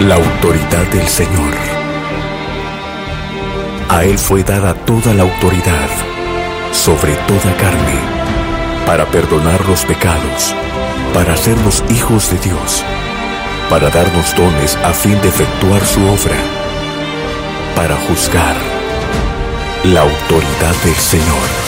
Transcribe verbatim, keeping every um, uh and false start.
La autoridad del Señor. A Él fue dada toda la autoridad sobre toda carne, para perdonar los pecados, para hacernos hijos de Dios, para darnos dones a fin de efectuar su obra, para juzgar. La autoridad del Señor.